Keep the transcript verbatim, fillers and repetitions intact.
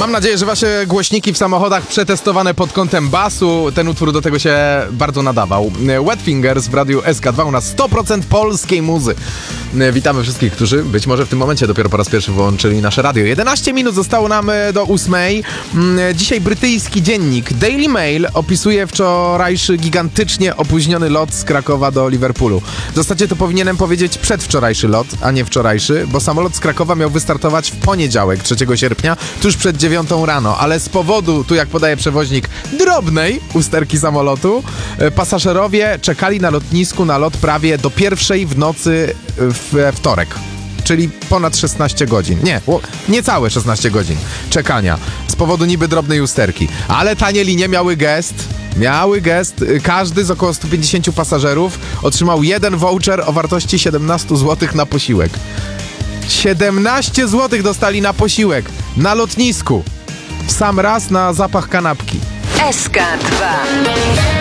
Mam nadzieję, że wasze głośniki w samochodach przetestowane pod kątem basu, ten utwór do tego się bardzo nadawał. Wet Fingers w radiu S K dwa, u nas sto procent polskiej muzy. Witamy wszystkich, którzy być może w tym momencie dopiero po raz pierwszy wyłączyli nasze radio. jedenaście minut zostało nam do ósmej. Dzisiaj brytyjski dziennik Daily Mail opisuje wczorajszy gigantycznie opóźniony lot z Krakowa do Liverpoolu. W zasadzie to powinienem powiedzieć przedwczorajszy lot, a nie wczorajszy, bo samolot z Krakowa miał wystartować w poniedziałek, trzeciego sierpnia, tuż przed dziewiątą rano, ale z powodu, tu jak podaje przewoźnik, drobnej usterki samolotu, pasażerowie czekali na lotnisku na lot prawie do pierwszej w nocy we wtorek. Czyli ponad szesnaście godzin. Nie, niecałe szesnaście godzin czekania z powodu niby drobnej usterki. Ale tanie linie miały gest. Miały gest. Każdy z około stu pięćdziesięciu pasażerów otrzymał jeden voucher o wartości siedemnaście złotych na posiłek. siedemnaście złotych dostali na posiłek na lotnisku. W sam raz na zapach kanapki. S K dwa.